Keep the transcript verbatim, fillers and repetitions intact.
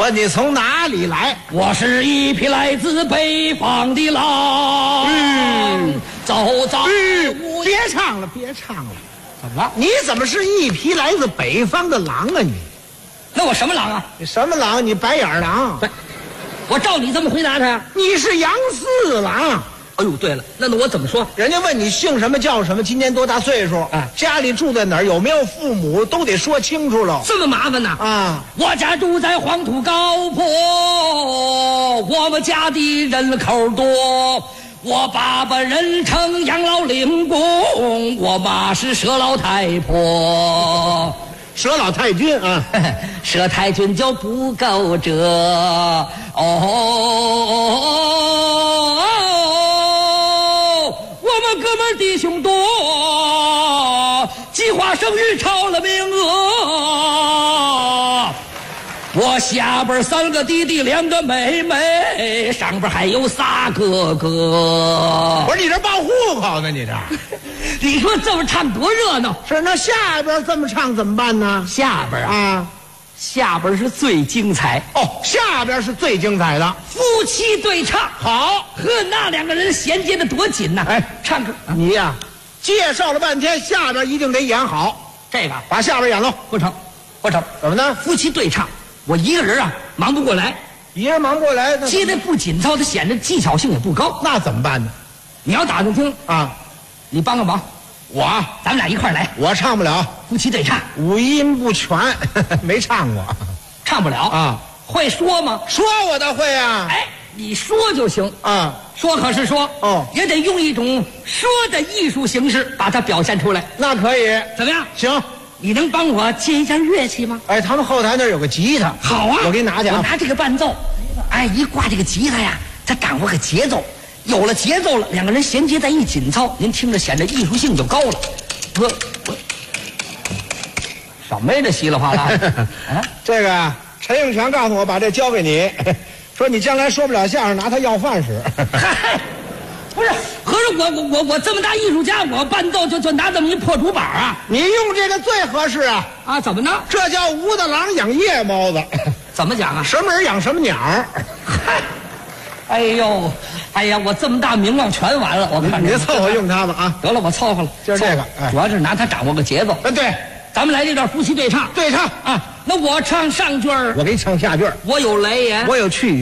问你从哪里来？ 我是一匹来自北方的狼。嗯，走在嗯，别唱了，别唱了。怎么了？你怎么是一匹来自北方的狼啊你？ 那我什么狼啊？ 你什么狼？你白眼狼。 我照你这么回答他呀？ 你是杨四郎。 哎呦，对了，那那我怎么说？ 人家问你姓什么叫什么，今年多大岁数？ 啊， 家里住在哪儿？有没有父母？都得说清楚了。 这么麻烦呢？ 啊， 我家住在黄土高坡，我们家的人口多。我爸爸人称杨老令公，我妈是佘老太婆。 佘老太君啊， 佘太君就不够这哦。我们哥们弟兄多，计划生育超了名额。我下边三个弟弟两个妹妹，上边还有仨哥哥。 不是你这报户口呢？你这， 你说这么唱多热闹？ 是那下边这么唱怎么办呢？ 下边啊， 啊， 下边是最精彩哦，下边是最精彩的， 夫妻对唱。 好， 和那两个人衔接的多紧呐！ 哎， 唱歌， 你呀、介绍了半天，下边一定得演好， 这个把下边演喽。 不成，不成， 怎么呢？ 夫妻对唱，我一个人啊忙不过来， 一人忙不过来，那接的不紧凑，他显得技巧性也不高。 那怎么办呢？ 你要打算听， 啊， 你帮个忙， 我咱们俩一块儿来， 我唱不了， 夫妻对唱， 五音不全，没唱过唱不了啊。 会说吗？ 说我倒会啊。 哎，你说就行， 啊， 说可是说， 哦也得用一种说的艺术形式把它表现出来， 那可以， 怎么样？ 行。 你能帮我接一下乐器吗？ 哎，他们后台那儿有个吉他， 好啊， 我给你拿去啊。 我拿这个伴奏，哎，一挂这个吉他呀，它掌握个节奏，有了节奏了，两个人衔接在一紧凑，您听着显得艺术性就高了。不，不什么呀？这稀里哗啦的啊！ 这个陈应全告诉我把这交给你，说你将来说不了相声，拿它要饭使。 嗨，不是，合着我我我我这么大艺术家，我伴奏就就拿这么一破竹板啊？ 你用这个最合适啊！ 啊，怎么呢？ 这叫武大郎养夜猫子， 怎么讲啊？ 什么人养什么鸟儿。 嗨，哎呦，哎呀，我这么大名望全完了，我看你就凑合用它吧啊！ 得了，我凑合了， 就是这个凑合哎主要是拿它掌握个节奏。 哎，对， 咱们来这段夫妻对唱对唱啊，那我唱上句儿， 我给你唱下句儿， 我有来言， 我有去语。